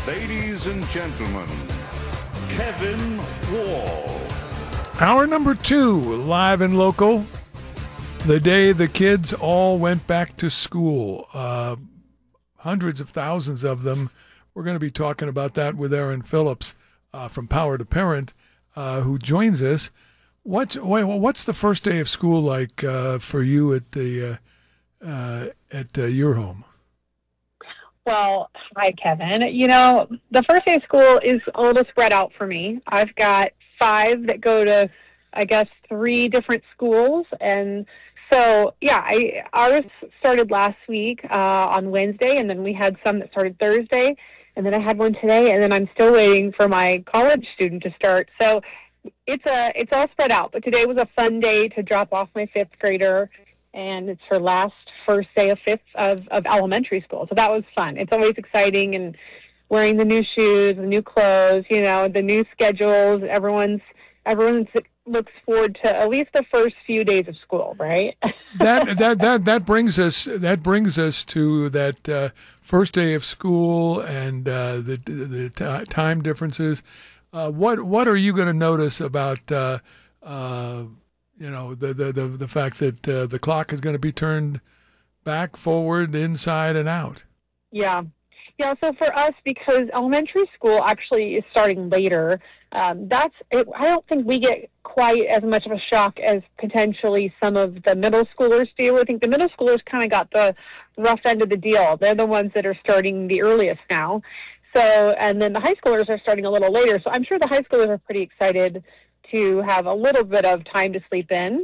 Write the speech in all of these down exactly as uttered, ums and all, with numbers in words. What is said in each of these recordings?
Ladies and gentlemen, Kevin Wall. Hour number two, live and local. The day the kids all went back to school. Uh, hundreds of thousands of them. We're going to be talking about that with Aaron Phillips uh, from Power to Parent, uh, who joins us. What's what's the first day of school like uh, for you at the uh, uh, at uh, your home? Well, hi, Kevin. You know, the first day of school is a little spread out for me. I've got five that go to, I guess, three different schools. And so, yeah, I ours started last week uh, on Wednesday, and then we had some that started Thursday, and then I had one today, and then I'm still waiting for my college student to start. So it's a it's all spread out. But today was a fun day to drop off my fifth grader, and it's her last first day of fifth of, of elementary school. So that was fun. It's always exciting, and wearing the new shoes, the new clothes, you know, the new schedules. Everyone's everyone looks forward to at least the first few days of school, right? that that that that brings us that brings us to that uh, first day of school and uh, the the t- time differences. Uh, what what are you going to notice about uh, uh, you know the, the the the fact that uh, the clock is going to be turned back, forward, inside, and out? Yeah. Yeah, so for us, because elementary school actually is starting later, um, that's it, I don't think we get quite as much of a shock as potentially some of the middle schoolers do. I think the middle schoolers kind of got the rough end of the deal. They're the ones that are starting the earliest now. So, and then the high schoolers are starting a little later. So I'm sure the high schoolers are pretty excited to have a little bit of time to sleep in.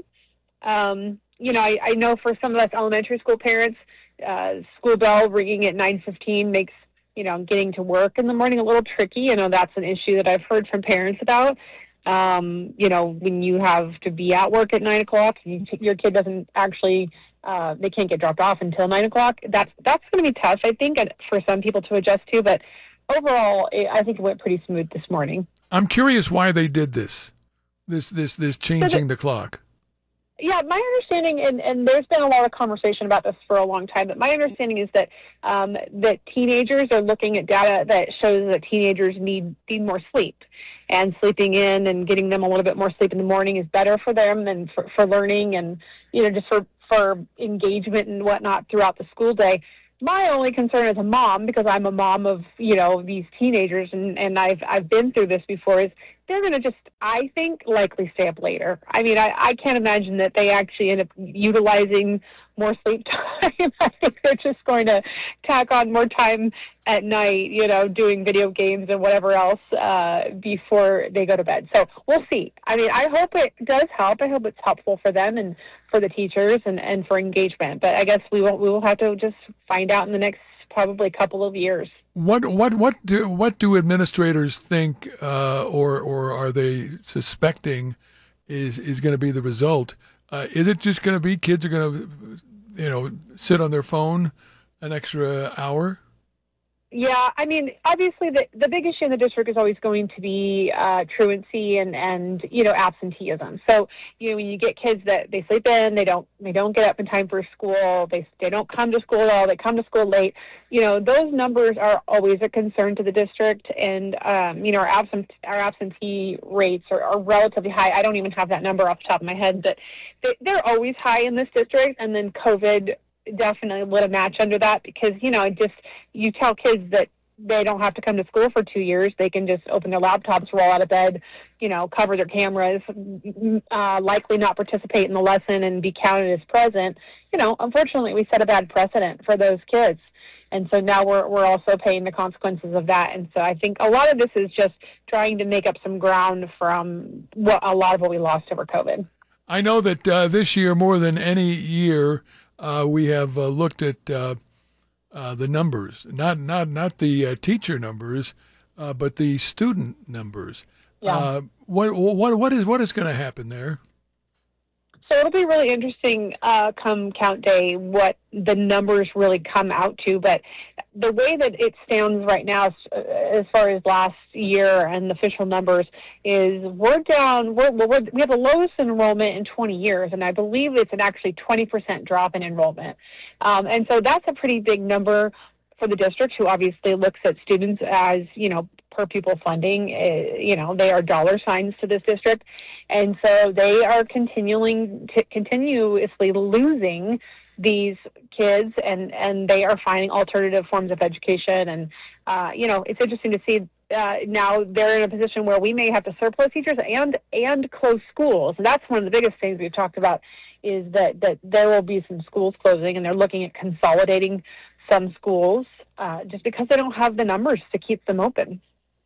Um, you know, I, I know for some of us elementary school parents, uh, school bell ringing at nine fifteen makes, you know, getting to work in the morning a little tricky. You know, that's an issue that I've heard from parents about. Um, you know, when you have to be at work at nine o'clock, you, your kid doesn't actually, uh, they can't get dropped off until nine o'clock. That's, that's going to be tough, I think, for some people to adjust to. But overall, I think it went pretty smooth this morning. I'm curious why they did this, this, this, this changing so the, the clock. Yeah, my understanding, and, and there's been a lot of conversation about this for a long time, but my understanding is that um, that teenagers are looking at data that shows that teenagers need, need more sleep. And sleeping in and getting them a little bit more sleep in the morning is better for them and for, for learning and, you know, just for, for engagement and whatnot throughout the school day. My only concern as a mom, because I'm a mom of, you know, these teenagers, and, and I've I've been through this before, is they're going to just, I think, likely stay up later. I mean, I, I can't imagine that they actually end up utilizing more sleep time. I think they're just going to tack on more time at night, you know, doing video games and whatever else uh, before they go to bed. So we'll see. I mean, I hope it does help. I hope it's helpful for them and for the teachers and, and for engagement. But I guess we will we will have to just find out in the next probably couple of years. What what what do what do administrators think, uh, or or are they suspecting is is going to be the result? Uh, is it just going to be kids are going to, you know, sit on their phone an extra hour? Yeah, I mean, obviously the, the big issue in the district is always going to be uh, truancy and, and, you know, absenteeism. So, you know, when you get kids that they sleep in, they don't they don't get up in time for school, they they don't come to school at all, they come to school late, you know, those numbers are always a concern to the district. And, um, you know, our, absent, our absentee rates are, are relatively high. I don't even have that number off the top of my head, but they, they're always high in this district. And then COVID definitely lit a match under that because, you know, just you tell kids that they don't have to come to school for two years. They can just open their laptops, roll out of bed, you know, cover their cameras, uh, likely not participate in the lesson and be counted as present. You know, unfortunately, we set a bad precedent for those kids. And so now we're we're also paying the consequences of that. And so I think a lot of this is just trying to make up some ground from what a lot of what we lost over COVID. I know that uh, this year, more than any year, uh, we have uh, looked at uh, uh, the numbers, not not not the uh, teacher numbers, uh, but the student numbers. Yeah. Uh, what what what is what is going to happen there? So it'll be really interesting uh, come count day what the numbers really come out to. But the way that it stands right now, as far as last year and the official numbers, is we're down. We're, we're, we have the lowest enrollment in twenty years, and I believe it's an actually twenty percent drop in enrollment. Um, and so that's a pretty big number. for the district, who obviously looks at students as, you know, per pupil funding. Uh, you know, they are dollar signs to this district. And so they are continuing to continuously losing these kids, and, and they are finding alternative forms of education. And, uh, you know, it's interesting to see uh, now they're in a position where we may have to surplus teachers and, and close schools. And that's one of the biggest things we've talked about, is that, that there will be some schools closing, and they're looking at consolidating some schools uh, just because they don't have the numbers to keep them open.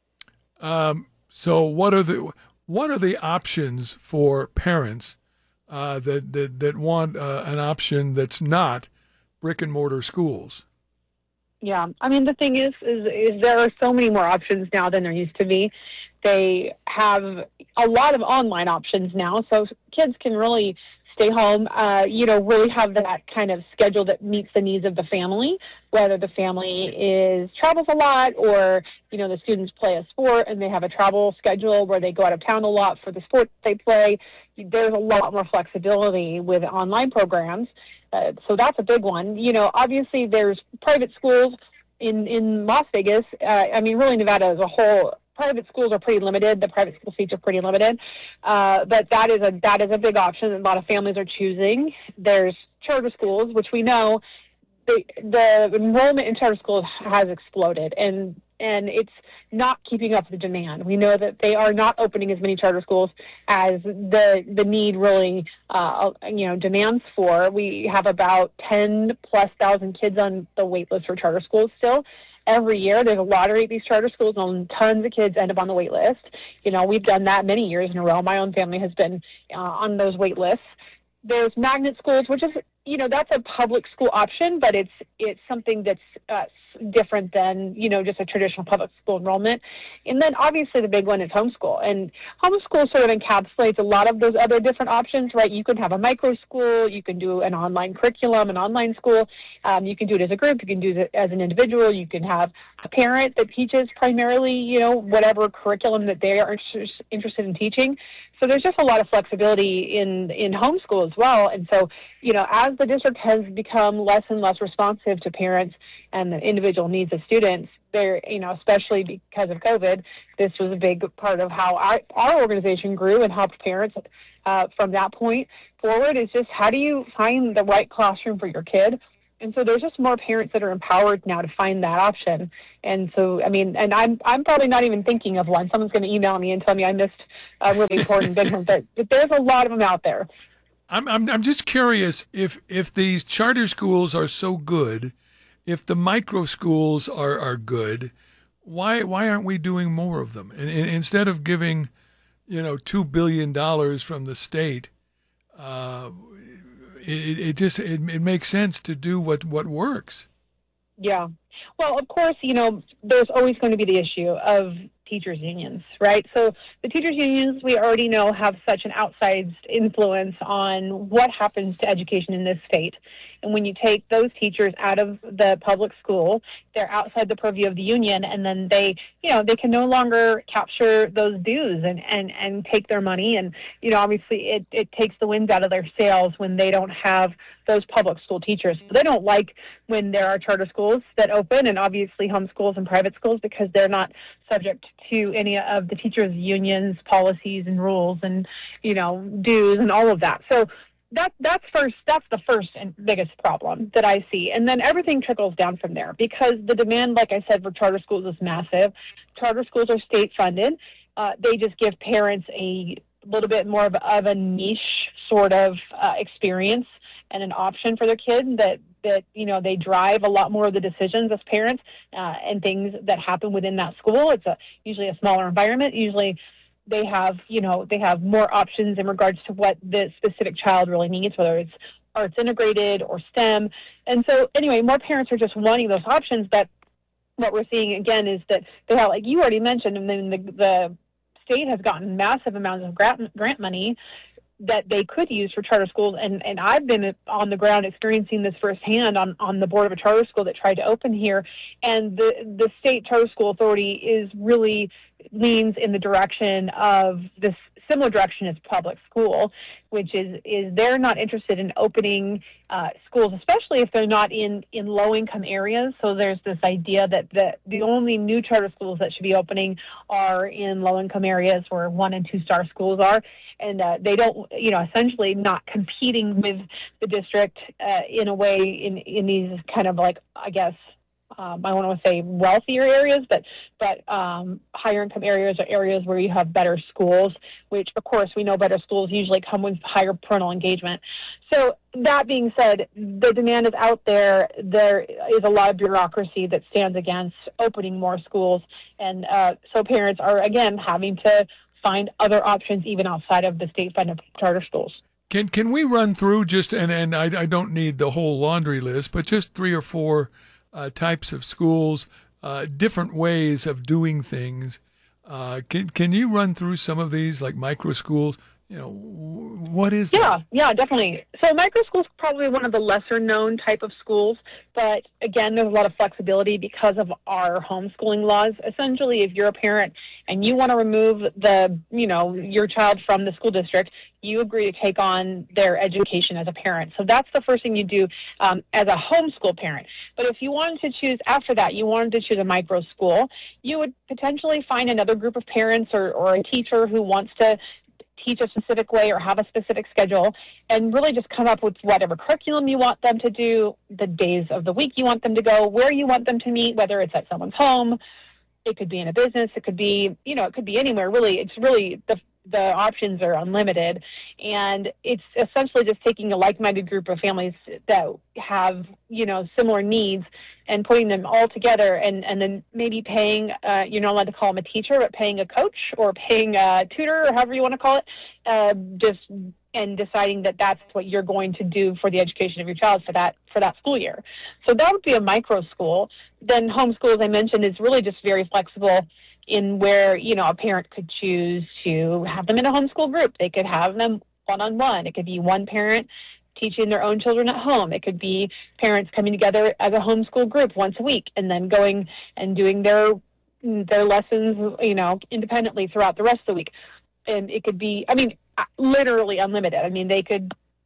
Um, so what are the what are the options for parents uh, that, that that want uh, an option that's not brick and mortar schools? Yeah, I mean, the thing is, is, is there are so many more options now than there used to be. They have a lot of online options now, so kids can really stay home, uh, you know, really have that kind of schedule that meets the needs of the family, whether the family is travels a lot, or, you know, the students play a sport and they have a travel schedule where they go out of town a lot for the sport they play. There's a lot more flexibility with online programs. Uh, so that's a big one. You know, obviously there's private schools in, in Las Vegas. Uh, I mean, really Nevada as a whole. Private schools are pretty limited. The private school seats are pretty limited, uh, but that is a that is a big option that a lot of families are choosing. There's charter schools, which we know the the enrollment in charter schools has exploded, and and it's not keeping up with the demand. We know that they are not opening as many charter schools as the the need really uh, you know demands for. We have about ten plus thousand kids on the wait list for charter schools still. Every year, there's a lottery at these charter schools, and tons of kids end up on the wait list. You know, we've done that many years in a row. My own family has been uh, on those wait lists. There's magnet schools, which is, you know, that's a public school option, but it's it's something that's uh, different than, you know, just a traditional public school enrollment. And then obviously the big one is homeschool. And homeschool sort of encapsulates a lot of those other different options, right? You can have a micro school, you can do an online curriculum, an online school. Um, you can do it as a group, you can do it as an individual, you can have a parent that teaches primarily, you know, whatever curriculum that they are inter- interested in teaching. So there's just a lot of flexibility in, in homeschool as well. And so, you know, as the district has become less and less responsive to parents and the individual needs of students, there, you know, especially because of COVID, this was a big part of how our, our organization grew and helped parents uh, from that point forward, is just how do you find the right classroom for your kid? And so there's just more parents that are empowered now to find that option. And so, I mean, and I'm I'm probably not even thinking of one. Someone's going to email me and tell me I missed a really important big one, but, but there's a lot of them out there. I'm I'm I'm just curious if if these charter schools are so good, if the micro schools are, are good, why why aren't we doing more of them? And, and instead of giving, you know, two billion dollars from the state, uh, It, it just it, it makes sense to do what, what works. Yeah. Well, of course, you know, there's always going to be the issue of teachers' unions, right? So the teachers' unions, we already know, have such an outsized influence on what happens to education in this state. And when you take those teachers out of the public school, they're outside the purview of the union, and then they, you know, they can no longer capture those dues and, and, and take their money. And, you know, obviously it, it takes the wind out of their sails when they don't have those public school teachers. So they don't like when there are charter schools that open, and obviously homeschools and private schools, because they're not subject to any of the teachers' unions, policies and rules and, you know, dues and all of that. So That that's first. That's the first and biggest problem that I see, and then everything trickles down from there, because the demand, like I said, for charter schools is massive. Charter schools are state funded. Uh, they just give parents a little bit more of, of a niche sort of uh, experience and an option for their kid that that you know they drive a lot more of the decisions as parents uh, and things that happen within that school. It's a usually a smaller environment. Usually they have, you know, they have more options in regards to what the specific child really needs, whether it's arts integrated or STEM. And so anyway, more parents are just wanting those options. But what we're seeing again is that they have, like you already mentioned, and then the, the state has gotten massive amounts of grant, grant money that they could use for charter schools. And, and I've been on the ground experiencing this firsthand on, on the board of a charter school that tried to open here. And the, the state charter school authority is really leans in the direction of this similar direction as public school, which is is they're not interested in opening uh, schools, especially if they're not in, in low-income areas. So there's this idea that the, the only new charter schools that should be opening are in low-income areas where one- and two-star schools are. And uh, they don't, you know, essentially not competing with the district uh, in a way in, in these kind of like, I guess, Um, I don't want to say wealthier areas, but but um, higher income areas are areas where you have better schools, which, of course, we know better schools usually come with higher parental engagement. So that being said, the demand is out there. There is a lot of bureaucracy that stands against opening more schools. And uh, so parents are, again, having to find other options even outside of the state-funded charter schools. Can can we run through just, and, and I, I don't need the whole laundry list, but just three or four Uh, types of schools, uh, different ways of doing things. Uh, can can you run through some of these, like micro schools? You know, what is yeah, that? Yeah, definitely. So micro schools is probably one of the lesser known type of schools, but again, there's a lot of flexibility because of our homeschooling laws. Essentially, if you're a parent and you want to remove the, you know, your child from the school district, you agree to take on their education as a parent. So that's the first thing you do um, as a homeschool parent. But if you wanted to choose after that, you wanted to choose a micro school, you would potentially find another group of parents or, or a teacher who wants to teach a specific way or have a specific schedule, and really just come up with whatever curriculum you want them to do, the days of the week you want them to go, where you want them to meet, whether it's at someone's home, it could be in a business, it could be, you know, it could be anywhere. Really, it's really the the options are unlimited, and it's essentially just taking a like-minded group of families that have, you know, similar needs and putting them all together, and, and then maybe paying, uh, you're not allowed to call them a teacher, but paying a coach or paying a tutor or however you want to call it, uh, just and deciding that that's what you're going to do for the education of your child for that for that school year. So that would be a micro school. Then homeschool, as I mentioned, is really just very flexible in where, you know, a parent could choose to have them in a homeschool group. They could have them one-on-one. It could be one parent teaching their own children at home. It could be parents coming together as a homeschool group once a week and then going and doing their their lessons, you know, independently throughout the rest of the week. And it could be, I mean, literally unlimited. I mean, they could,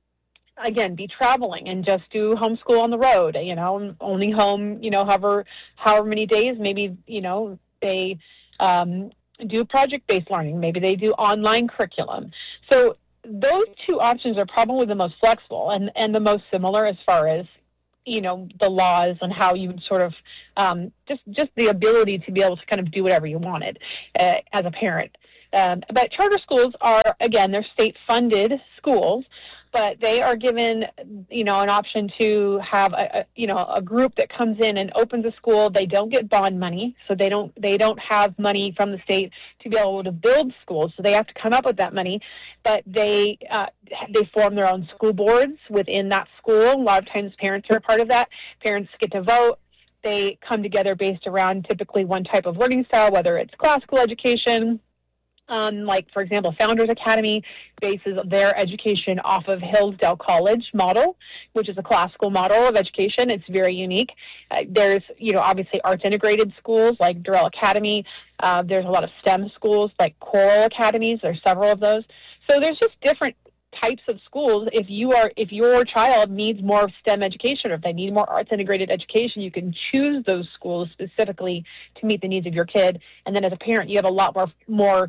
again, be traveling and just do homeschool on the road, you know, only home, you know, however, however many days, maybe, you know, they um, do project-based learning. Maybe they do online curriculum. So those two options are probably the most flexible and, and the most similar as far as, you know, the laws and how you would sort of um, just, just the ability to be able to kind of do whatever you wanted uh, as a parent. Um, but charter schools are, again, they're state-funded schools, but they are given, you know, an option to have a, a, you know, a group that comes in and opens a school. They don't get bond money, so they don't they don't have money from the state to be able to build schools. So they have to come up with that money, but they uh, they form their own school boards within that school. A lot of times, parents are a part of that. Parents get to vote. They come together based around typically one type of learning style, whether it's classical education. Um, like, for example, Founders Academy bases their education off of Hillsdale College model, which is a classical model of education. It's very unique. Uh, there's, you know, obviously arts integrated schools like Durrell Academy. Uh, there's a lot of STEM schools like Coral Academies. There's several of those. So there's just different types of schools. If you are, if your child needs more STEM education, or if they need more arts integrated education, you can choose those schools specifically to meet the needs of your kid. And then as a parent, you have a lot more more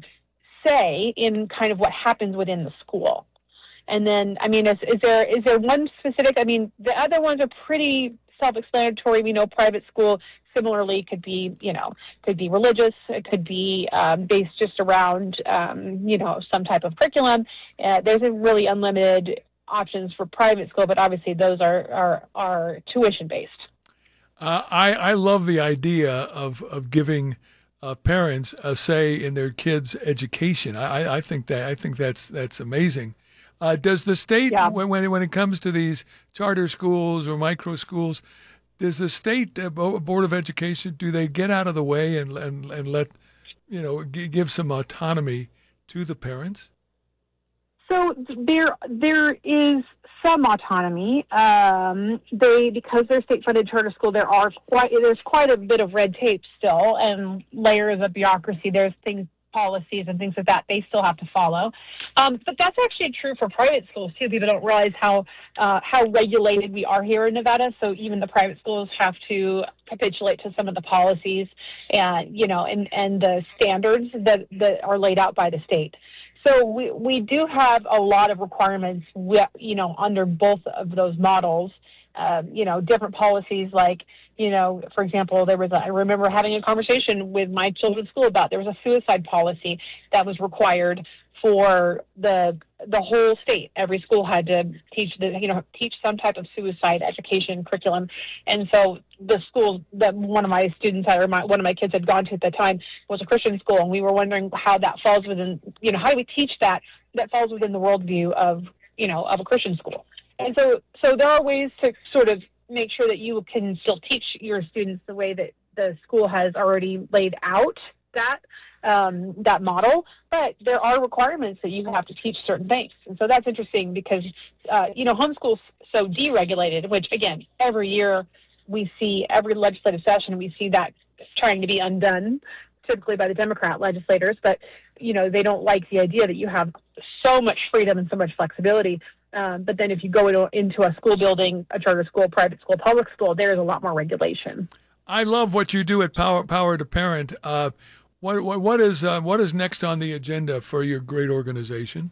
say in kind of what happens within the school. And then, I mean, is, is there is there one specific, I mean, the other ones are pretty self-explanatory. We know private school similarly could be, you know, could be religious. It could be um, based just around, um, you know, some type of curriculum. Uh, there's a really unlimited options for private school, but obviously those are, are, are tuition-based. Uh, I, I love the idea of, of giving Uh, parents a say in their kids' education. I, I think that I think that's that's amazing. Uh, does the state, yeah. when when when it comes to these charter schools or micro schools, does the state uh, Board of Education, do they get out of the way and and, and let, you know, g- give some autonomy to the parents? So there there is some autonomy. Um, they because they're state-funded charter school, there are quite there's quite a bit of red tape still and layers of bureaucracy. There's things policies and things like that they still have to follow. Um, but that's actually true for private schools too. People don't realize how uh, how regulated we are here in Nevada. So even the private schools have to capitulate to some of the policies and you know and, and the standards that, that are laid out by the state. So we, we do have a lot of requirements, you know, under both of those models. Um, you know, different policies like, you know, for example, there was a, I remember having a conversation with my children's school about there was a suicide policy that was required for the the whole state. Every school had to teach the you know teach some type of suicide education curriculum, and so the school that one of my students had, or my, one of my kids had gone to at the time was a Christian school, and we were wondering how that falls within you know how do we teach that that falls within the worldview of you know of a Christian school. And so, so there are ways to sort of make sure that you can still teach your students the way that the school has already laid out that um, that model, but there are requirements that you have to teach certain things. And so that's interesting because, uh, you know, homeschool's so deregulated, which, again, every year we see, every legislative session, we see that trying to be undone, typically by the Democrat legislators, but, you know, they don't like the idea that you have so much freedom and so much flexibility. Um, but then if you go into, into a school building, a charter school, private school, public school, there is a lot more regulation. I love what you do at Power Power to Parent. Uh, what, what what is uh, what is next on the agenda for your great organization?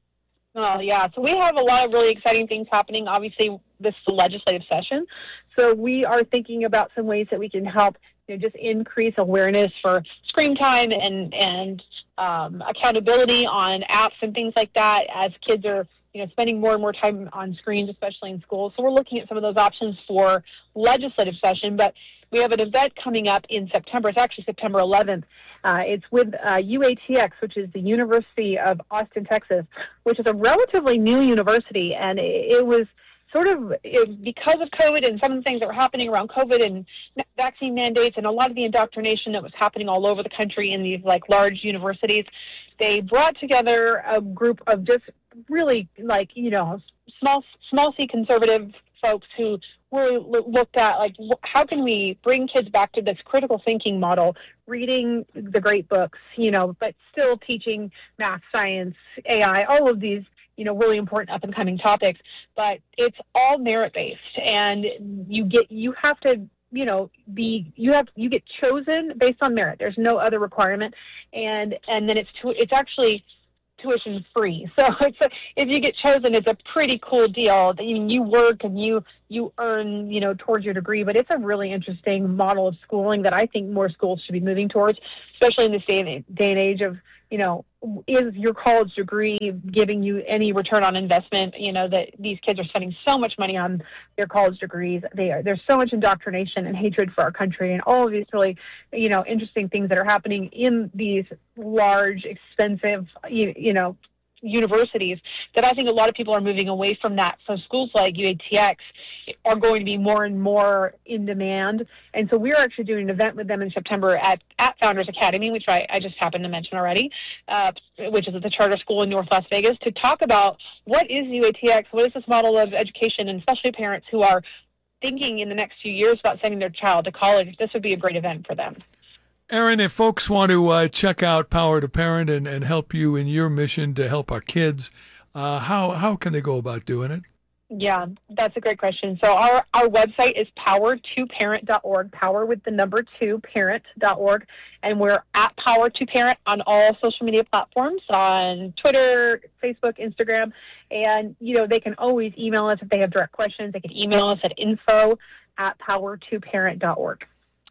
Oh yeah, so we have a lot of really exciting things happening. Obviously, this is a legislative session, so we are thinking about some ways that we can help, you know, just increase awareness for screen time and and um, accountability on apps and things like that as kids are, you know, spending more and more time on screens, especially in schools. So we're looking at some of those options for legislative session, but we have an event coming up in September. It's actually September eleventh. Uh, it's with uh, U A T X, which is the University of Austin, Texas, which is a relatively new university. And it, it was sort of it, because of COVID and some of the things that were happening around COVID and vaccine mandates and a lot of the indoctrination that was happening all over the country in these like large universities, they brought together a group of just really like, you know, small, small C conservative folks who really looked at like how can we bring kids back to this critical thinking model, reading the great books, you know, but still teaching math, science, A I, all of these, you know, really important up and coming topics, but it's all merit based, and you get you have to you know be you have you get chosen based on merit. There's no other requirement, and and then it's tu- it's actually tuition free. So it's a, if you get chosen, it's a pretty cool deal. I mean, you work and you you earn, you know, towards your degree, but it's a really interesting model of schooling that I think more schools should be moving towards, especially in this day and, day and age of, you know, is your college degree giving you any return on investment? You know, that these kids are spending so much money on their college degrees. They are, there's so much indoctrination and hatred for our country and all of these really, you know, interesting things that are happening in these large, expensive, you, you know, universities that I think a lot of people are moving away from that. So schools like U A T X are going to be more and more in demand. And so we're actually doing an event with them in September at, at Founders Academy, which I, I just happened to mention already, uh, which is at the charter school in North Las Vegas, to talk about what is U A T X, what is this model of education, and especially parents who are thinking in the next few years about sending their child to college. This would be a great event for them. Erin, if folks want to uh, check out Power to Parent and, and help you in your mission to help our kids, uh, how how can they go about doing it? Yeah, that's a great question. So our, our website is power to parent dot org, power with the number two, parent dot org, and we're at Power to Parent on all social media platforms, on Twitter, Facebook, Instagram, and, you know, they can always email us if they have direct questions. They can email us at info at power to parent dot org.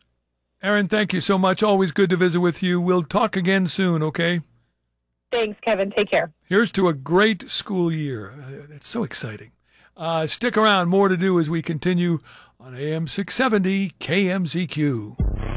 Erin, thank you so much. Always good to visit with you. We'll talk again soon, okay? Thanks, Kevin. Take care. Here's to a great school year. Uh, it's so exciting. Uh, stick around. More to do as we continue on A M six seventy K M Z Q.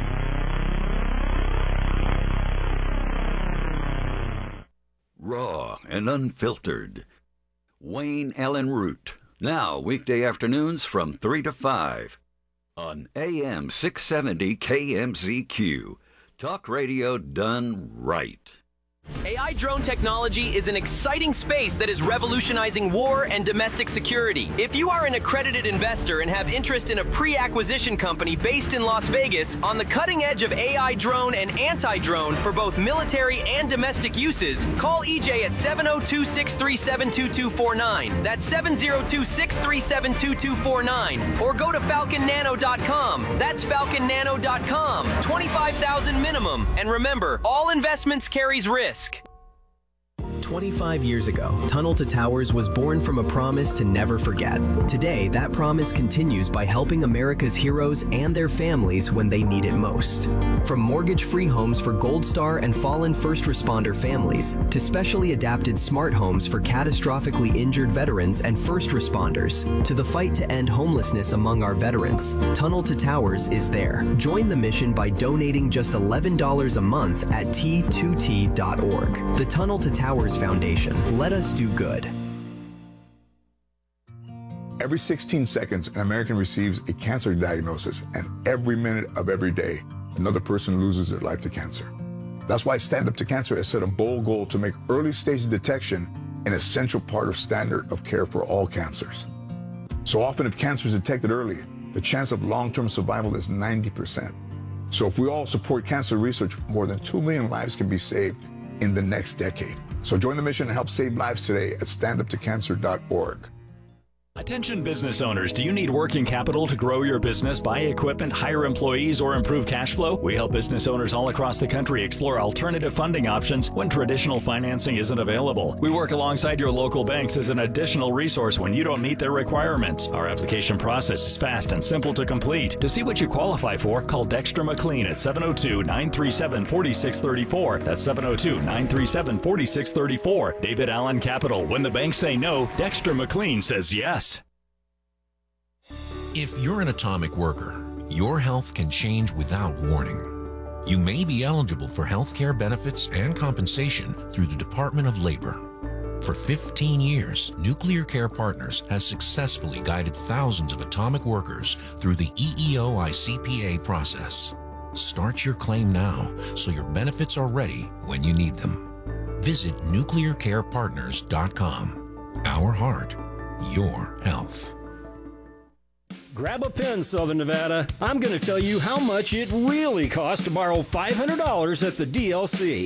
Raw and unfiltered. Wayne Allen Root. Now, weekday afternoons from three to five. On A M six seventy K M Z Q, talk radio done right. A I drone technology is an exciting space that is revolutionizing war and domestic security. If you are an accredited investor and have interest in a pre-acquisition company based in Las Vegas on the cutting edge of A I drone and anti-drone for both military and domestic uses, call E J at seven oh two, six three seven, two two four nine. That's seven oh two, six three seven, two two four nine. Or go to falcon nano dot com. That's falcon nano dot com. twenty-five thousand dollars minimum. And remember, all investments carries risk. twenty-five years ago, Tunnel to Towers was born from a promise to never forget. Today, that promise continues by helping America's heroes and their families when they need it most. From mortgage-free homes for Gold Star and fallen first responder families, to specially adapted smart homes for catastrophically injured veterans and first responders, to the fight to end homelessness among our veterans, Tunnel to Towers is there. Join the mission by donating just eleven dollars a month at T two T dot org. The Tunnel to Towers Foundation. Let us do good. Every sixteen seconds, an American receives a cancer diagnosis, and every minute of every day, another person loses their life to cancer. That's why Stand Up to Cancer has set a bold goal to make early stage detection an essential part of standard of care for all cancers. So often, if cancer is detected early, the chance of long-term survival is ninety percent. So if we all support cancer research, more than two million lives can be saved in the next decade. So join the mission and help save lives today at stand up to cancer dot org. Attention business owners, do you need working capital to grow your business, buy equipment, hire employees, or improve cash flow? We help business owners all across the country explore alternative funding options when traditional financing isn't available. We work alongside your local banks as an additional resource when you don't meet their requirements. Our application process is fast and simple to complete. To see what you qualify for, call Dexter McLean at seven oh two, nine three seven, four six three four. That's seven oh two, nine three seven, four six three four. David Allen Capital. When the banks say no, Dexter McLean says yes. If you're an atomic worker, your health can change without warning. You may be eligible for health care benefits and compensation through the Department of Labor. For fifteen years, Nuclear Care Partners has successfully guided thousands of atomic workers through the E E O I C P A process. Start your claim now so your benefits are ready when you need them. Visit nuclear care partners dot com. Our heart, your health. Grab a pen, Southern Nevada. I'm going to tell you how much it really costs to borrow five hundred dollars at the D L C.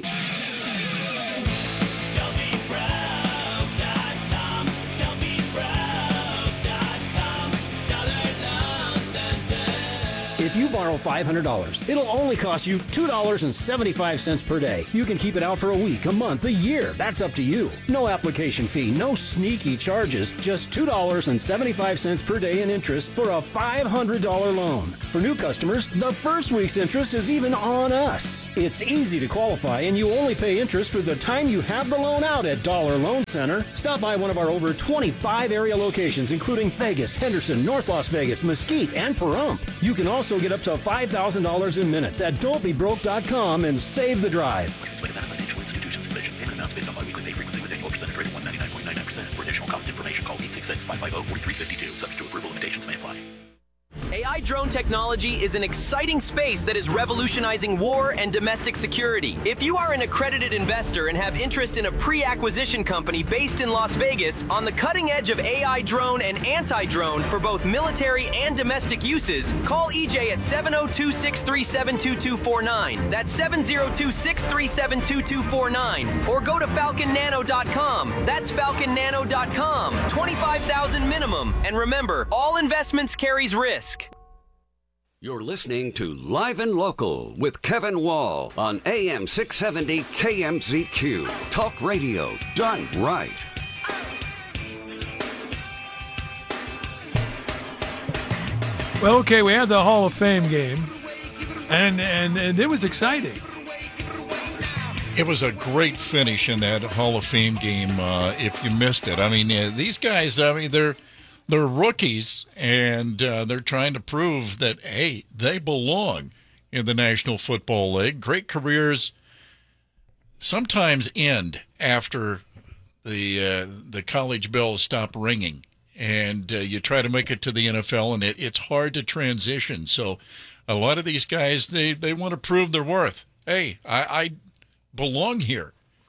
If you borrow five hundred dollars, it'll only cost you two dollars and seventy-five cents per day. You can keep it out for a week, a month, a year. That's up to you. No application fee, no sneaky charges, just two dollars and seventy-five cents per day in interest for a five hundred dollars loan. For new customers, the first week's interest is even on us. It's easy to qualify, and you only pay interest for the time you have the loan out at Dollar Loan Center. Stop by one of our over twenty-five area locations, including Vegas, Henderson, North Las Vegas, Mesquite, and Pahrump. You can also get up to five thousand dollars in minutes at don't be broke dot com and save the drive. Licensed by Nevada Financial Institutions Division. Payment amounts based on biweekly pay frequency with annual percentage rate of one hundred ninety-nine point nine nine percent. For additional cost information, call eight six six, five five zero, four three five two. Subject to approval, limitations may apply. A I drone technology is an exciting space that is revolutionizing war and domestic security. If you are an accredited investor and have interest in a pre-acquisition company based in Las Vegas on the cutting edge of A I drone and anti-drone for both military and domestic uses, call E J at seven oh two, six three seven, two two four nine. That's seven oh two, six three seven, two two four nine. Or go to falcon nano dot com. That's falcon nano dot com. twenty-five thousand dollars minimum. And remember, all investments carries risk. You're listening to Live and Local with Kevin Wall on A M six seventy K M Z Q. Talk radio done right. Well, okay, we had the Hall of Fame game, and, and, and it was exciting. It was a great finish in that Hall of Fame game, uh, if you missed it. I mean, uh, these guys, I mean, they're they're rookies, and uh, they're trying to prove that, hey, they belong in the National Football League. Great careers sometimes end after the uh, the college bells stop ringing, and uh, you try to make it to the N F L, and it, it's hard to transition. So a lot of these guys, they, they want to prove their worth. Hey, I, I belong here.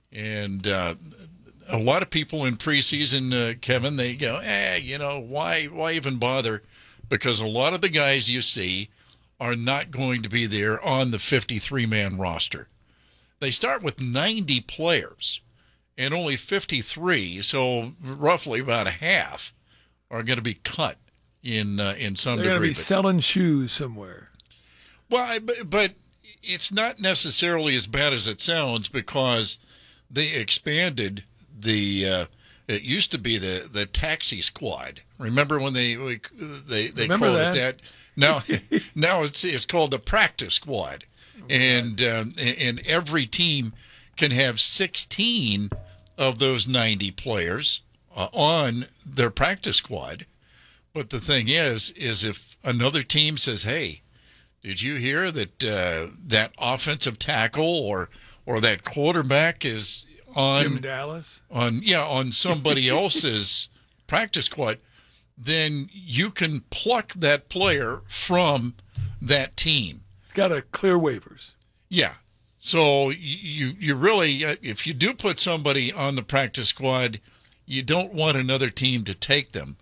And uh, a lot of people in preseason, uh, Kevin, they go, eh, you know, why, why even bother? Because a lot of the guys you see are not going to be there on the fifty-three man roster. They start with ninety players and only fifty-three, so roughly about a half are going to be cut in uh, in some They're degree. going to be But- selling shoes somewhere. Well, I- but, but it's not necessarily as bad as it sounds because they expanded the. Uh, it used to be the, the taxi squad. Remember when they we, they they Remember called that? it that? Now now it's it's called the practice squad, and um, and every team can have sixteen of those ninety players uh, on their practice squad. But the thing is, is if another team says, "Hey, did you hear that uh, that offensive tackle or or that quarterback is on Jim Dallas? on yeah on somebody else's practice squad," then you can pluck that player from that team. It's got to clear waivers. Yeah. So you you really uh, if you do put somebody on the practice squad, you don't want another team to take them.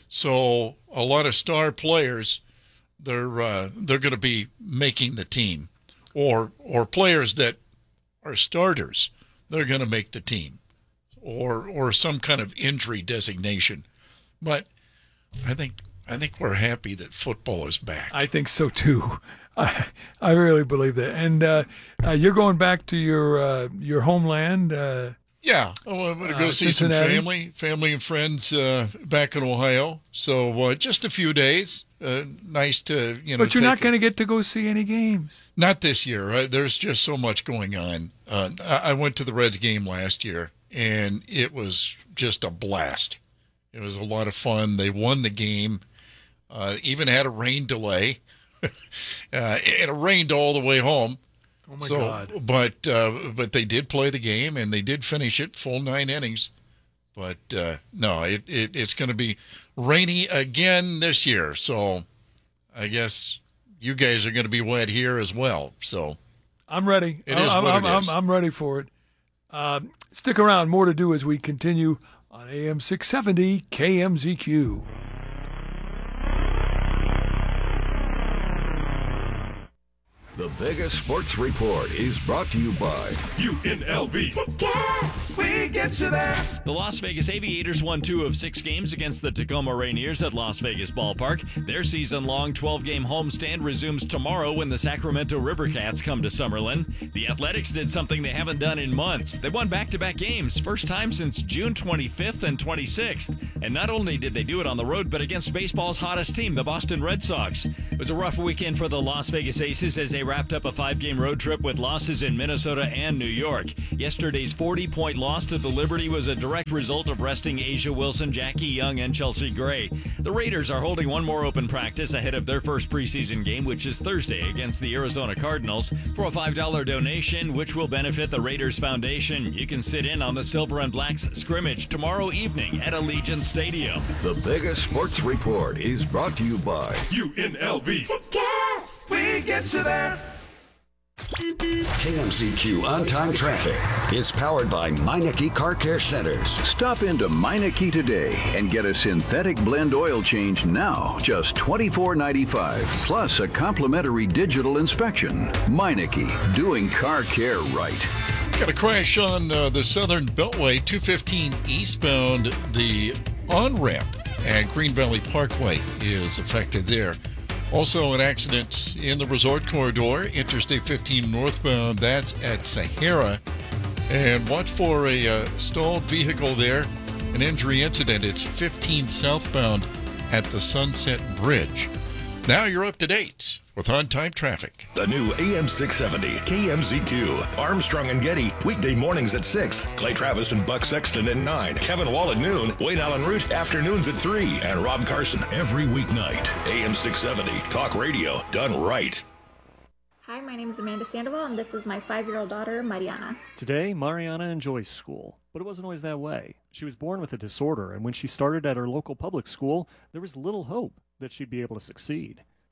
So a lot of star players, they're uh, they're going to be making the team, or or players that are starters, they're going to make the team, or or some kind of injury designation. But I think I think we're happy that football is back. I think so too. I I really believe that. And uh, uh, you're going back to your uh, your homeland. Uh, Yeah, oh, I'm going to go Uh, see some Cincinnati? family, family and friends uh, back in Ohio. So uh, just a few days. Uh, nice to you know. but you're take not it- going to get to go see any games. Not this year. Uh, there's just so much going on. Uh, I, I went to the Reds game last year, and it was just a blast. It was a lot of fun. They won the game. Uh, even had a rain delay, uh, and it rained all the way home. Oh my So, God! But uh, but they did play the game, and they did finish it full nine innings. But uh, no, it, it it's going to be rainy again this year. So I guess you guys are going to be wet here as well. So I'm ready. It is I'm, what I'm, it I'm, is. I'm ready for it. Um, stick around. More to do as we continue on A M six seventy K M Z Q. The Vegas Sports Report is brought to you by U N L V. Tickets. We get you there. The Las Vegas Aviators won two of six games against the Tacoma Rainiers at Las Vegas Ballpark. Their season-long twelve-game homestand resumes tomorrow when the Sacramento Rivercats come to Summerlin. The Athletics did something they haven't done in months. They won back-to-back games, first time since June twenty-fifth and twenty-sixth. And not only did they do it on the road, but against baseball's hottest team, the Boston Red Sox. It was a rough weekend for the Las Vegas Aces as they wrapped up a five-game road trip with losses in Minnesota and New York. Yesterday's forty-point loss to the Liberty was a direct result of resting Asia Wilson, Jackie Young, and Chelsea Gray. The Raiders are holding one more open practice ahead of their first preseason game, which is Thursday against the Arizona Cardinals. For a five dollar donation, which will benefit the Raiders Foundation, you can sit in on the Silver and Blacks scrimmage tomorrow evening at Allegiant Stadium. The Vegas Sports Report is brought to you by U N L V. Tickets. We get you there. K M Z Q On-Time Traffic is powered by Meineke Car Care Centers. Stop into Meineke today and get a synthetic blend oil change now, just twenty-four ninety-five, plus a complimentary digital inspection. Meineke, doing car care right. got a crash on uh, the Southern Beltway, two fifteen eastbound. The on-ramp at Green Valley Parkway is affected there. Also, an accident in the Resort Corridor, Interstate fifteen northbound. That's at Sahara. And watch for a uh, stalled vehicle there. An injury incident. It's fifteen southbound at the Sunset Bridge. Now you're up to date with on-time traffic. The new A M six seventy K M Z Q. Armstrong and Getty, weekday mornings at six. Clay Travis and Buck Sexton at nine. Kevin Wall at noon. Wayne Allen Root, afternoons at three. And Rob Carson every weeknight. A M six seventy, talk radio done right. Hi, my name is Amanda Sandoval, and this is my five-year-old daughter, Mariana. Today, Mariana enjoys school, but it wasn't always that way. She was born with a disorder, and when she started at her local public school, there was little hope that she'd be able to succeed.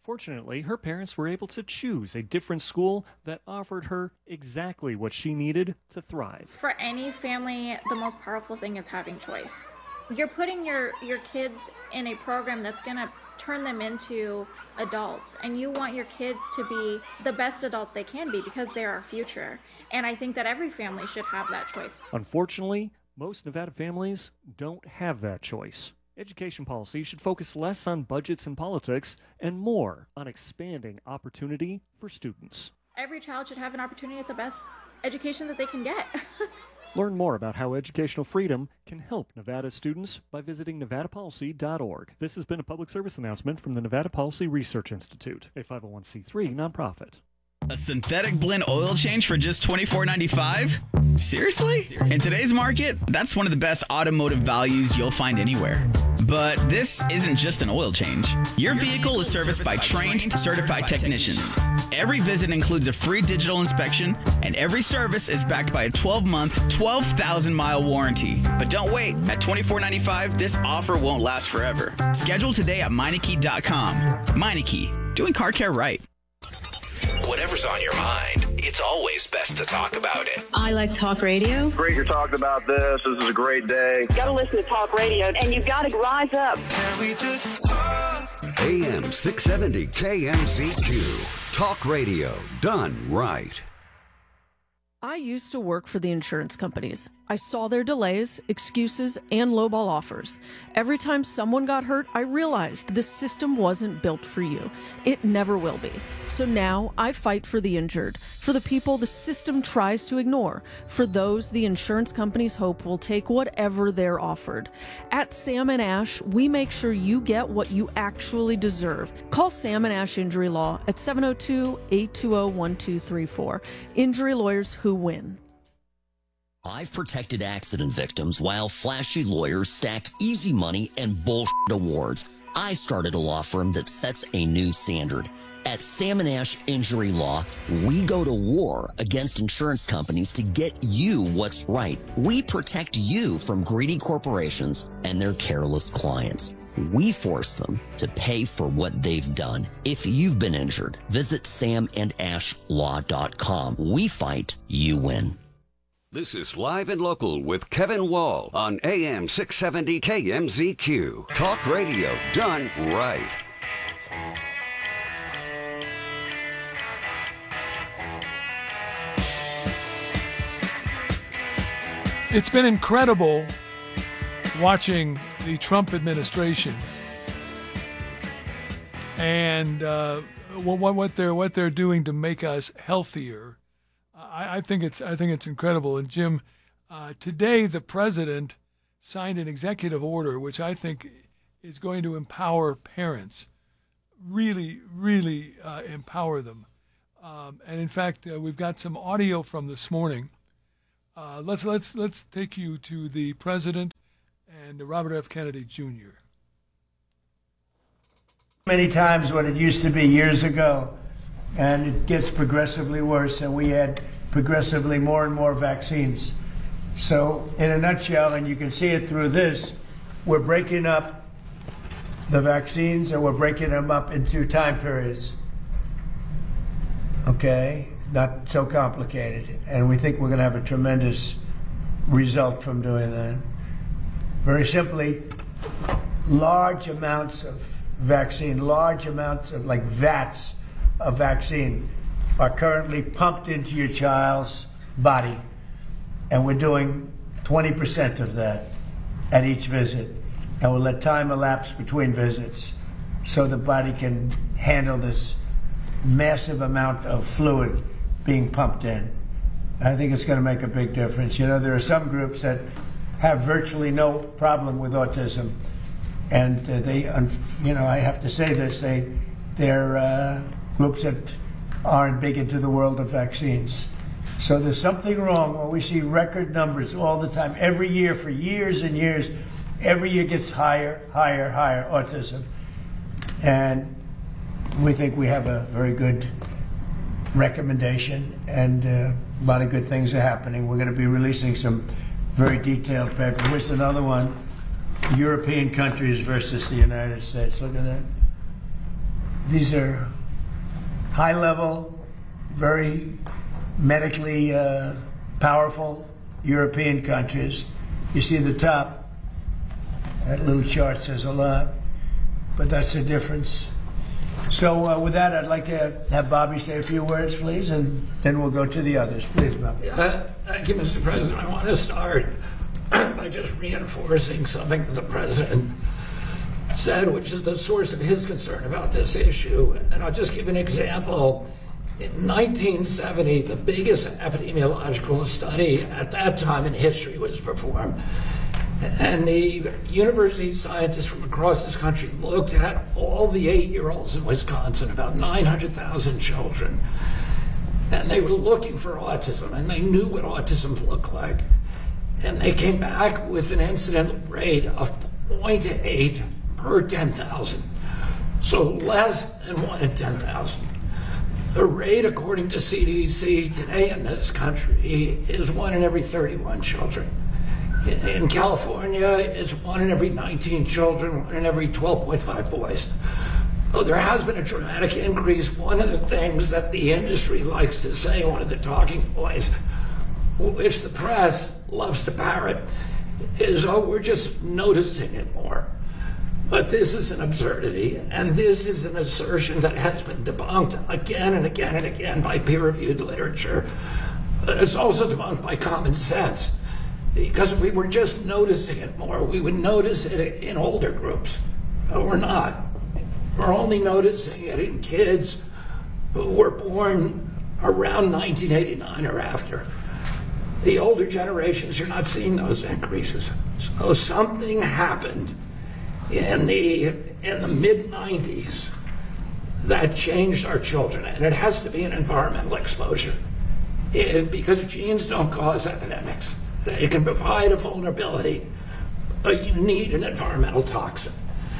Fortunately, her parents were able to choose a different school that offered her exactly what she needed to thrive. For any family, the most powerful thing is having choice. You're putting your, your kids in a program that's going to turn them into adults, and you want your kids to be the best adults they can be because they're our future. And I think that every family should have that choice. Unfortunately, most Nevada families don't have that choice. Education policy should focus less on budgets and politics and more on expanding opportunity for students. Every child should have an opportunity at the best education that they can get. Learn more about how educational freedom can help Nevada students by visiting nevada policy dot org. This has been a public service announcement from the Nevada Policy Research Institute, a five oh one c three nonprofit. A synthetic blend oil change for just twenty-four ninety-five? Seriously? In today's market, that's one of the best automotive values you'll find anywhere. But this isn't just an oil change. Your vehicle is serviced by trained, certified technicians. Every visit includes a free digital inspection, and every service is backed by a twelve-month, twelve thousand mile warranty. But don't wait. At twenty-four ninety-five, this offer won't last forever. Schedule today at Meineke dot com. Meineke, doing car care right. Whatever's on your mind, it's always best to talk about it. I like talk radio. Great you're talking about this. This is a great day. Got to listen to talk radio, and you've got to rise up. Can we just talk? A M six seventy K M Z Q. Talk radio done right. I used to work for the insurance companies. I saw their delays, excuses, and lowball offers. Every time someone got hurt, I realized this system wasn't built for you. It never will be. So now I fight for the injured, for the people the system tries to ignore, for those the insurance companies hope will take whatever they're offered. At Sam and Ash, we make sure you get what you actually deserve. Call Sam and Ash Injury Law at seven oh two, eight two oh, one two three four. Injury lawyers who win. I've protected accident victims while flashy lawyers stack easy money and bullshit awards. I started a law firm that sets a new standard. At Sam and Ash Injury Law, we go to war against insurance companies to get you what's right. We protect you from greedy corporations and their careless clients. We force them to pay for what they've done. If you've been injured, visit sam and ash law dot com. We fight, you win. This is Live and Local with Kevin Wall on A M six seventy K M Z Q. Talk radio done right. It's been incredible watching the Trump administration and uh, what, what they're what they're doing to make us healthier. I, I think it's I think it's incredible. And Jim, uh, today the president signed an executive order which I think is going to empower parents, really, really uh, empower them. Um, and in fact, uh, we've got some audio from this morning. Uh, let's let's let's take you to the president and Robert F. Kennedy Junior Many times what it used to be years ago, and it gets progressively worse, and we had progressively more and more vaccines. So in a nutshell, and you can see it through this, we're breaking up the vaccines and we're breaking them up into time periods. Okay? Not so complicated. And we think we're going to have a tremendous result from doing that. Very simply, large amounts of vaccine, large amounts of, like vats of vaccine are currently pumped into your child's body. And we're doing twenty percent of that at each visit. And we'll let time elapse between visits so the body can handle this massive amount of fluid being pumped in. I think it's going to make a big difference. You know, there are some groups that have virtually no problem with autism. And uh, they, you know, I have to say this, they, they're uh, groups that aren't big into the world of vaccines. So there's something wrong when we see record numbers all the time, every year for years and years. Every year gets higher, higher, higher autism. And we think we have a very good recommendation, and uh, a lot of good things are happening. We're going to be releasing some very detailed papers. Here's another one, European countries versus the United States. Look at that. these are high-level, very medically uh, powerful European countries. You see the top, that little chart says a lot, but that's the difference. So uh, with that, I'd like to have Bobby say a few words, please, and then we'll go to the others. Please, Bobby. Uh, thank you, Mister President. I want to start by just reinforcing something that the President said, which is the source of his concern about this issue. And I'll just give an example. In nineteen seventy, the biggest epidemiological study at that time in history was performed. And the university scientists from across this country looked at all the eight-year-olds in Wisconsin, about nine hundred thousand children. And they were looking for autism, and they knew what autism looked like. And they came back with an incident rate of zero point eight per ten thousand. So less than one in ten thousand. The rate, according to C D C today in this country, is one in every thirty-one children. In California, it's one in every nineteen children, one in every twelve point five boys. Oh, there has been a dramatic increase. One of the things that the industry likes to say, one of the talking points, which the press loves to parrot, is, oh, we're just noticing it more. But this is an absurdity, and this is an assertion that has been debunked again and again and again by peer-reviewed literature. But it's also debunked by common sense. Because if we were just noticing it more, we would notice it in older groups. But we're not. We're only noticing it in kids who were born around nineteen eighty-nine or after. The older generations, you're not seeing those increases. So something happened in the in the mid nineties that changed our children, and it has to be an environmental exposure. It, because genes don't cause epidemics. They can provide a vulnerability, but you need an environmental toxin.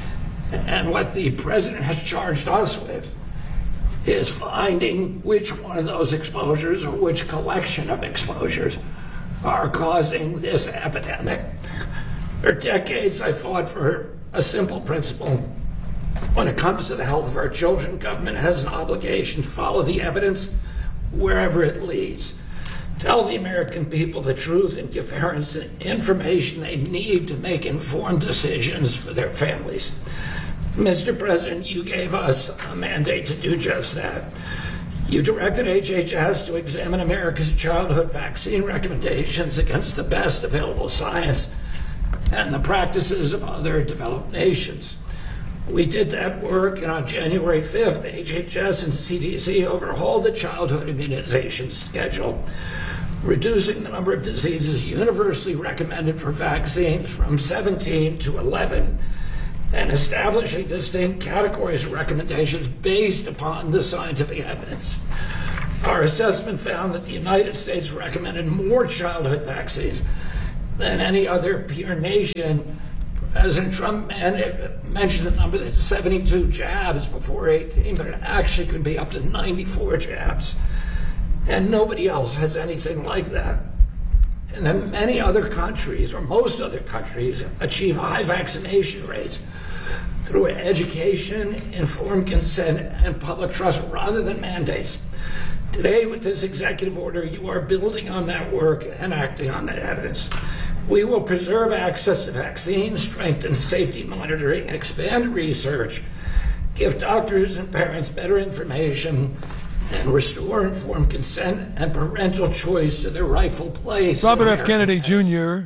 And what the president has charged us with is finding which one of those exposures or which collection of exposures are causing this epidemic. For decades, I fought for a simple principle. When it comes to the health of our children, government has an obligation to follow the evidence wherever it leads. Tell the American people the truth and give parents the information they need to make informed decisions for their families. Mister President, you gave us a mandate to do just that. You directed H H S to examine America's childhood vaccine recommendations against the best available science and the practices of other developed nations. We did that work, and on January fifth, H H S and C D C overhauled the childhood immunization schedule, reducing the number of diseases universally recommended for vaccines from seventeen to eleven, and establishing distinct categories of recommendations based upon the scientific evidence. Our assessment found that the United States recommended more childhood vaccines than any other peer nation. President Trump mentioned the number that's seventy-two jabs before eighteen, but it actually could be up to ninety-four jabs. And nobody else has anything like that. And then many other countries, or most other countries, achieve high vaccination rates through education, informed consent, and public trust rather than mandates. Today, with this executive order, you are building on that work and acting on that evidence. We will preserve access to vaccines, strengthen safety monitoring, expand research, give doctors and parents better information, and restore informed consent and parental choice to their rightful place. Robert F. Kennedy Junior,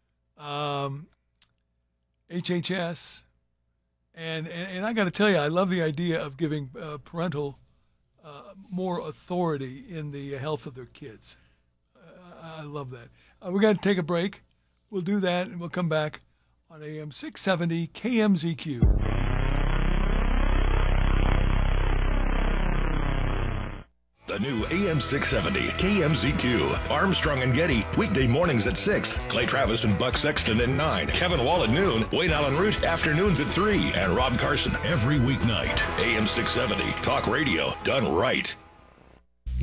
um, H H S, and, and, and I got to tell you, I love the idea of giving uh, parental uh, more authority in the health of their kids. Uh, I love that. Uh, we're going to take a break. We'll do that, and we'll come back on A M six seventy K M Z Q. The new A M six seventy K M Z Q. Armstrong and Getty, weekday mornings at six. Clay Travis and Buck Sexton at nine. Kevin Wall at noon. Wayne Allen Root, afternoons at three. And Rob Carson every weeknight. A M six seventy, talk radio done right.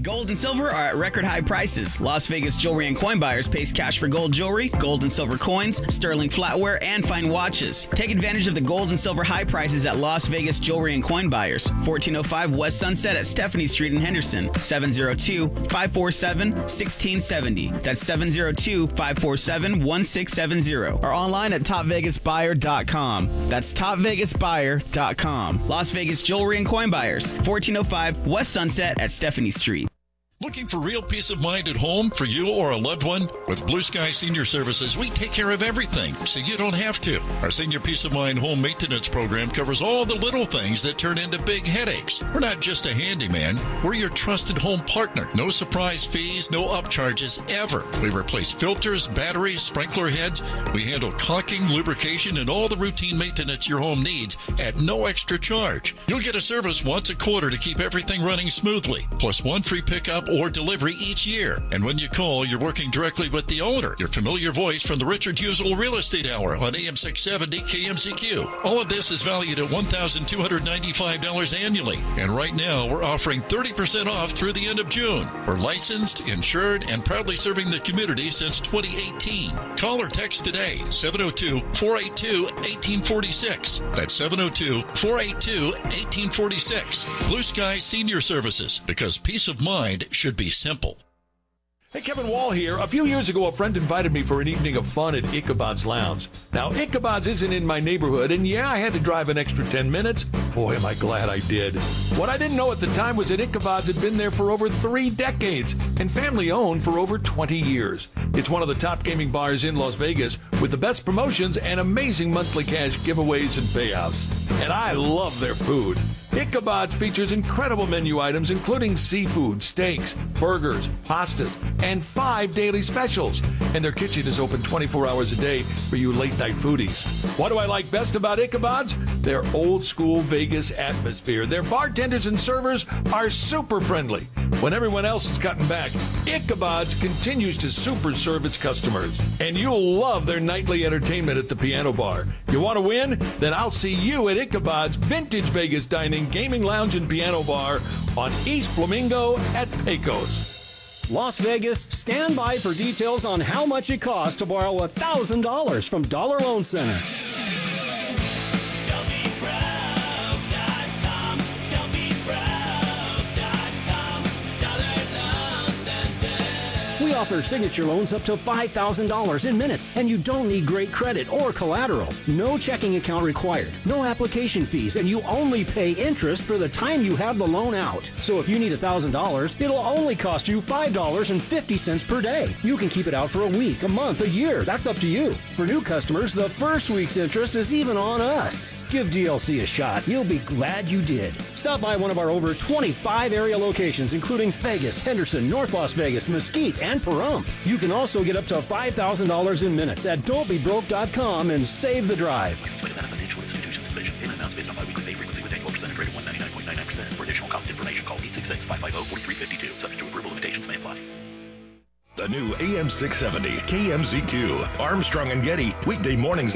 Gold and silver are at record high prices. Las Vegas jewelry and coin buyers pays cash for gold jewelry, gold and silver coins, sterling flatware, and fine watches. Take advantage of the gold and silver high prices at Las Vegas jewelry and coin buyers. fourteen oh five West Sunset at Stephanie Street in Henderson. seven oh two, five four seven, one six seven oh. That's seven oh two, five four seven, one six seven oh. Or online at top vegas buyer dot com. That's top vegas buyer dot com. Las Vegas jewelry and coin buyers. fourteen oh five West Sunset at Stephanie Street. Looking for real peace of mind at home for you or a loved one? With Blue Sky Senior Services, we take care of everything, so you don't have to. Our Senior Peace of Mind home maintenance program covers all the little things that turn into big headaches. We're not just a handyman, we're your trusted home partner. No surprise fees, no upcharges, ever. We replace filters, batteries, sprinkler heads. We handle caulking, lubrication, and all the routine maintenance your home needs at no extra charge. You'll get a service once a quarter to keep everything running smoothly, plus one free pickup or delivery each year. And when you call, you're working directly with the owner. Your familiar voice from the Richard Husel Real Estate Hour on A M six seventy K M Z Q. All of this is valued at one thousand two hundred ninety-five dollars annually. And right now, we're offering thirty percent off through the end of June. We're licensed, insured, and proudly serving the community since twenty eighteen. Call or text today, seven oh two, four eight two, one eight four six. That's seven oh two, four eight two, one eight four six. Blue Sky Senior Services, because peace of mind should be simple. Hey, Kevin Wall here. A few years ago, a friend invited me for an evening of fun at Ichabod's Lounge. Now, Ichabod's isn't in my neighborhood, and yeah, I had to drive an extra ten minutes. Boy, am I glad I did. What I didn't know at the time was that Ichabod's had been there for over three decades and family-owned for over twenty years. It's one of the top gaming bars in Las Vegas with the best promotions and amazing monthly cash giveaways and payouts. And I love their food. Ichabod features incredible menu items including seafood, steaks, burgers, pastas, and five daily specials. And their kitchen is open twenty-four hours a day for you late-night foodies. What do I like best about Ichabod's? Their old-school Vegas atmosphere. Their bartenders and servers are super friendly. When everyone else is cutting back, Ichabod's continues to super serve its customers. And you'll love their nightly entertainment at the piano bar. You want to win? Then I'll see you at Ichabod's Vintage Vegas Dining, Gaming Lounge, and Piano Bar on East Flamingo at Pecos. Las Vegas, stand by for details on how much it costs to borrow one thousand dollars from Dollar Loan Center. We offer signature loans up to five thousand dollars in minutes, and you don't need great credit or collateral. No checking account required, no application fees, and you only pay interest for the time you have the loan out. So if you need one thousand dollars, it'll only cost you five dollars and fifty cents per day. You can keep it out for a week, a month, a year. That's up to you. For new customers, the first week's interest is even on us. Give D L C a shot. You'll be glad you did. Stop by one of our over twenty-five area locations, including Vegas, Henderson, North Las Vegas, Mesquite, and Pahrump. You can also get up to five thousand dollars in minutes at don't be broke dot com and save the drive. Financial institutions division. Payment amounts based on biweekly pay frequency with annual percentage rate of one ninety-nine point nine nine percent. For additional cost information, call eight six six, five five zero, four three five two. Subject to approval, limitations may apply. The new A M six seventy K M Z Q. Armstrong and Getty, weekday mornings